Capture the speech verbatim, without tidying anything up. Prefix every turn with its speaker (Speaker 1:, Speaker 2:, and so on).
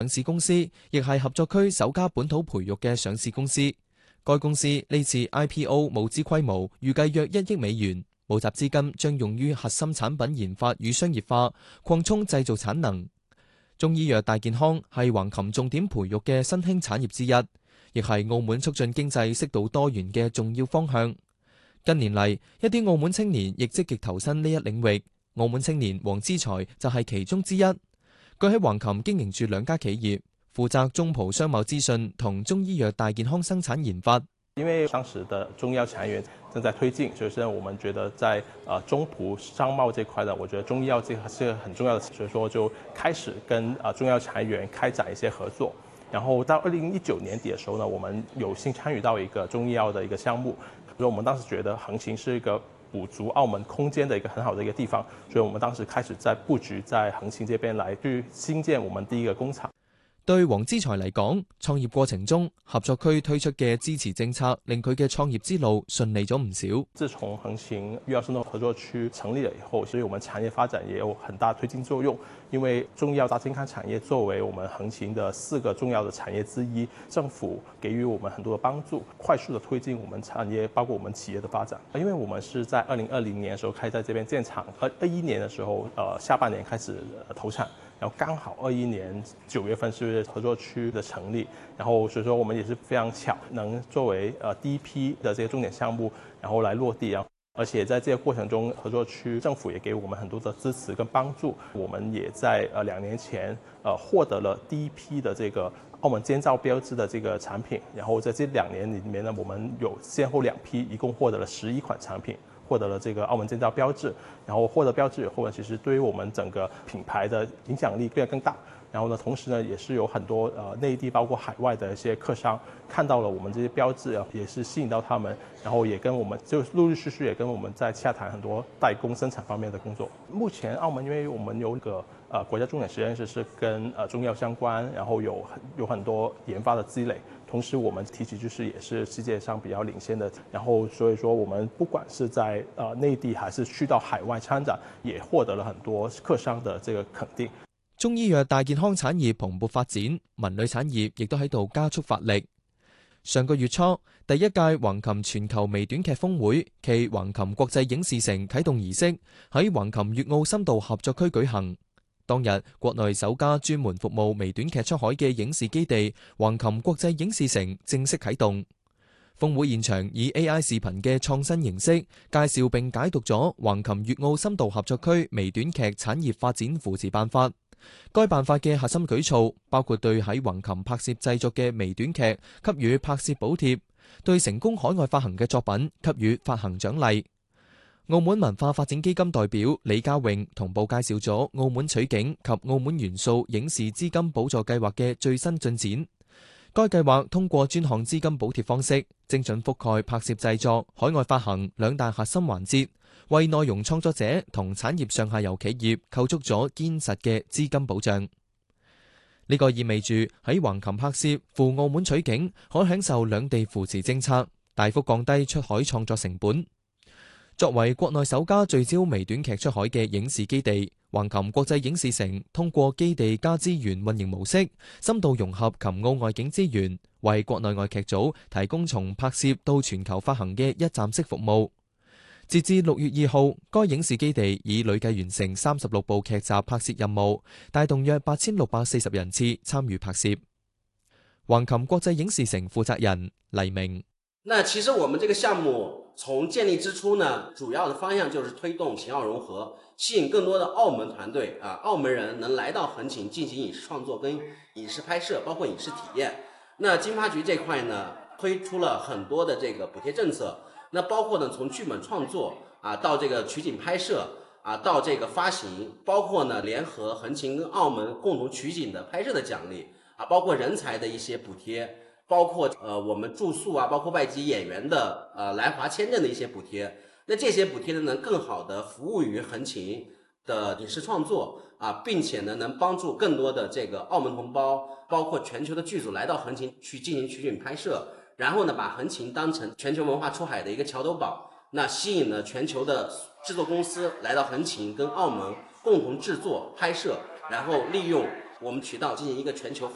Speaker 1: 市公司，亦係合作區首家本土培育嘅上市公司。該公司呢次 I P O 募資規模預計約一億美元，募集資金將用於核心產品研發與商業化，擴充製造產能。中醫藥大健康係橫琴重點培育嘅新興產業之一，亦係澳門促進經濟適度多元嘅重要方向。近年嚟，一啲澳門青年亦積極投身呢一領域，澳門青年黃之才就係其中之一。佢喺橫琴經營住兩家企業，負責中葡商貿資訊同中醫藥大健康生產研發。
Speaker 2: 因為當時的中醫藥產業正在推進，所以說我們覺得在呃中葡商貿這塊呢，我覺得中醫藥這個是很重要的，所以說就開始跟啊中醫藥產業園開展一些合作。然後到二零一九年底的時候呢，我們有幸參與到一個中醫藥的一個項目，所以我們當時覺得橫琴是一個補足澳門空間的一個很好的一個地方，所以我們當時開始在佈局在橫琴這邊來去新建我們第一個工廠。
Speaker 1: 對黃之才嚟講，創業過程中合作區推出嘅支持政策，令佢嘅創業之路順利咗唔少。
Speaker 2: 自從橫琴醫藥生態合作區成立了以後，所以我們產業發展也有很大推進作用。因為中醫藥大健康產業作為我們橫琴的四個重要的產業之一，政府給予我們很多的幫助，快速的推進我們產業，包括我們企業的發展。因為我們是在二零二零年的時候開始在這邊建廠，二二一年的時候，呃下半年開始投產。然後剛好二一年九月份是合作區的成立，然後所以說我們也是非常巧，能作為呃第一批的這些重點項目，然後來落地啊。而且在這個過程中，合作區政府也給我們很多的支持跟幫助。我們也在呃兩年前呃獲得了第一批的這個澳門建造標誌的這個產品，然後在這兩年裡面呢，我們有先後兩批，一共獲得了十一款產品。獲得了這個澳門建造標誌，然後獲得標誌以後呢，其實對於我們整個品牌的影響力變得更大。然後呢，同時呢，也是有很多呃內地包括海外的一些客商看到了我們這些標誌啊，也是吸引到他們，然後也跟我們就陸陸續續也跟我們在洽談很多代工生產方面的工作。目前澳門因為我們有一個呃國家重點實驗室是跟呃中藥相關，然後有很有很多研發的積累。同時，我們提起就是也是世界上比較領先的，然後所以說我們不管是在呃內地還是去到海外參展，也獲得了很多客商的這個肯定。
Speaker 1: 中醫藥大健康產業蓬勃發展，文旅產業亦都喺度加速發力。上個月初，第一屆橫琴全球微短劇峰會暨橫琴國際影視城啟動儀式喺橫琴粵澳深度合作區舉行。當日，國內首家專門服務微短劇出海嘅影視基地橫琴國際影視城正式啟動。峰會現場以 A I 視頻嘅創新形式介紹並解讀咗橫琴粵澳深度合作區微短劇產業發展扶持辦法。該辦法嘅核心舉措包括對喺橫琴拍攝製作嘅微短劇給予拍攝補貼，對成功海外發行嘅作品給予發行獎勵。澳門文化發展基金代表李家穎同步介紹咗澳門取景及澳門元素影視資金補助計劃嘅最新進展。該計劃通過專項資金補貼方式，精準覆蓋拍攝製作、海外發行兩大核心環節，為內容創作者同產業上下游企業構築咗堅實嘅資金保障。呢個意味住喺橫琴拍攝赴澳門取景，可享受兩地扶持政策，大幅降低出海創作成本。作為國內首家聚焦微短劇出海嘅影視基地，橫琴國際影視城通過基地加資源運營模式，深度融合琴澳外景資源，為國內外劇組提供從拍攝到全球發行嘅一站式服務。截至六月二號，該影視基地已累計完成三十六部劇集拍攝任務，帶動約八千六百四十人次參與拍攝。橫琴國際影視城負責人黎明。
Speaker 3: 那其實我們這個項目從建立之初呢，主要的方向就是推動秦澳融合，吸引更多的澳門團隊啊，澳門人能來到橫琴進行影視創作跟影視拍攝，包括影視體驗。那經發局這塊呢，推出了很多的這個補貼政策，那包括呢從劇本創作啊到這個取景拍攝啊到這個發行，包括呢聯合橫琴跟澳門共同取景的拍攝的獎勵啊，包括人才的一些補貼。包括呃我們住宿啊，包括外籍演員的呃來華簽證的一些補貼，那這些補貼呢能更好的服務於橫琴的影視創作啊，並且呢能幫助更多的這個澳門同胞，包括全球的劇組來到橫琴去進行取景拍攝，然後呢把橫琴當成全球文化出海的一個橋頭堡，那吸引了全球的製作公司來到橫琴跟澳門共同製作拍攝，然後利用我們渠道進行一個全球